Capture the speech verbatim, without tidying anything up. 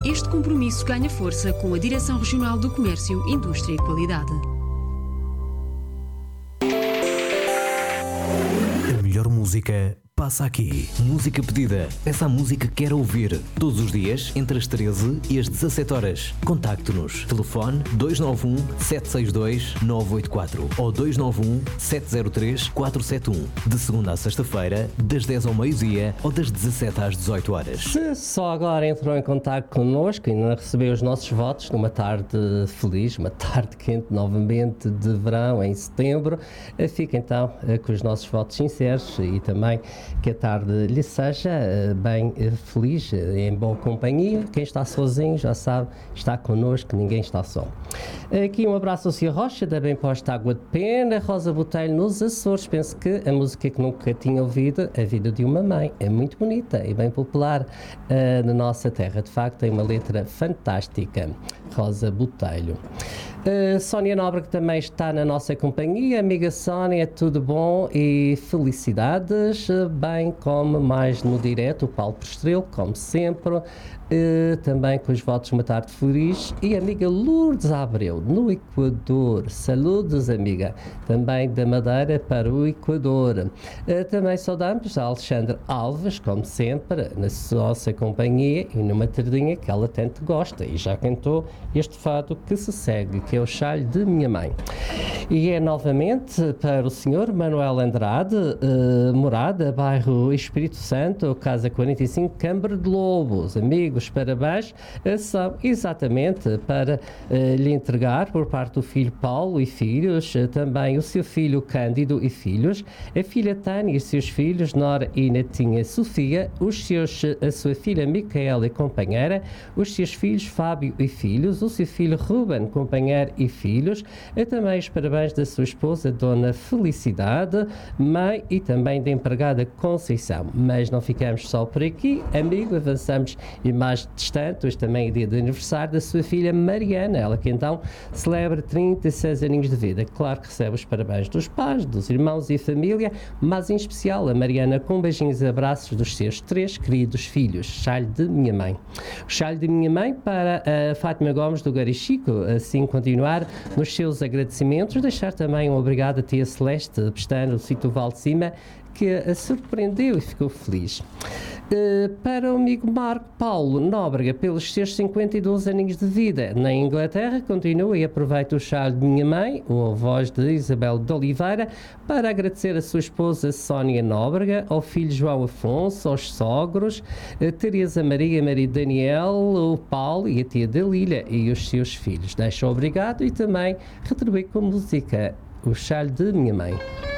este compromisso ganha força com a Direção Regional do Comércio, Indústria e Qualidade. A melhor música passa aqui. Música pedida. Essa música que quer ouvir. Todos os dias, entre as treze e as dezassete horas. Contacte-nos. Telefone dois nove um, sete seis dois, nove oito quatro ou dois nove um, sete zero três, quatro sete um. De segunda a sexta-feira, das dez ao meio-dia ou das dezassete às dezoito horas. Se só agora entrou em contacto connosco e não recebeu os nossos votos numa tarde feliz, uma tarde quente novamente de verão em setembro, fica então com os nossos votos sinceros e também que a tarde lhe seja bem feliz, em boa companhia. Quem está sozinho já sabe, está connosco, ninguém está só. Aqui um abraço ao senhor Rocha, da Bem Posta Água de Pena, Rosa Botelho nos Açores. Penso que a música que nunca tinha ouvido, A Vida de uma Mãe, é muito bonita e bem popular uh, na nossa terra. De facto, tem uma letra fantástica. Rosa Botelho. Uh, Sónia Nóbrega também está na nossa companhia. Amiga Sónia, tudo bom e felicidades, bem como mais no direto o Paulo Postrelo, como sempre, uh, também com os votos de uma tarde feliz, e a amiga Lourdes Abreu, no Equador. Saludos, amiga, também da Madeira para o Equador. Uh, também saudamos a Alexandre Alves, como sempre, na nossa companhia e numa tardinha que ela tanto gosta e já cantou este fado que se segue, que é o Chalho de Minha Mãe. E é novamente para o senhor Manuel Andrade, uh, morada, bairro Espírito Santo, casa quarenta e cinco, Câmara de Lobos. Amigos, parabéns, uh, são exatamente para uh, lhe entregar por parte do filho Paulo e filhos, uh, também o seu filho Cândido e filhos, a filha Tânia e seus filhos, Nora e Netinha Sofia, os seus, a sua filha Micaela e companheira, os seus filhos Fábio e filhos, o seu filho Ruben, companheiro e filhos, e também os parabéns da sua esposa, Dona Felicidade, mãe e também da empregada Conceição. Mas não ficamos só por aqui, amigo, avançamos e mais distante, hoje também é dia de aniversário da sua filha Mariana, ela que então celebra trinta e seis aninhos de vida. Claro que recebe os parabéns dos pais, dos irmãos e família, mas em especial a Mariana com beijinhos e abraços dos seus três queridos filhos. Chalho de Minha Mãe. O Chalho de Minha Mãe para a Fátima Gomes do Garichico, assim continuar nos seus agradecimentos, deixar também um obrigado a tia Celeste Pestano, do sítio Val de Cima, que a surpreendeu e ficou feliz. Uh, para o amigo Marco Paulo Nóbrega, pelos seus cinquenta e dois aninhos de vida na Inglaterra, continua e aproveita o Chalho de Minha Mãe, a voz de Isabel de Oliveira, para agradecer a sua esposa Sónia Nóbrega, ao filho João Afonso, aos sogros, a Teresa Maria, marido Daniel, o Paulo e a tia Dalília e os seus filhos. Deixa obrigado e também retribui com música o Chalho de Minha Mãe.